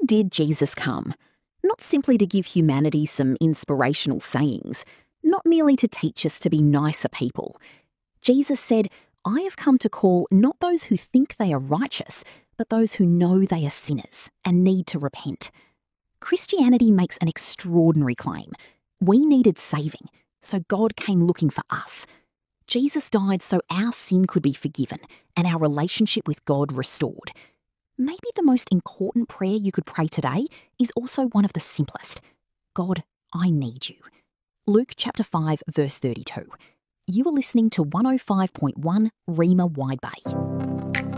did Jesus come? Not simply to give humanity some inspirational sayings, not merely to teach us to be nicer people. Jesus said, "I have come to call not those who think they are righteous, but those who know they are sinners and need to repent." Christianity makes an extraordinary claim. We needed saving, so God came looking for us. Jesus died so our sin could be forgiven and our relationship with God restored. Maybe the most important prayer you could pray today is also one of the simplest. God, I need you. Luke chapter 5, verse 32. You are listening to 105.1 Rhema Wide Bay.